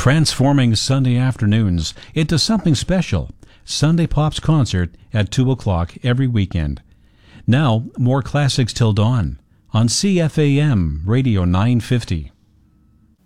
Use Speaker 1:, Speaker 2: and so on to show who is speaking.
Speaker 1: transforming Sunday afternoons into something special. Sunday Pops Concert at 2 o'clock every weekend. Now, more classics till dawn on CFAM Radio 950.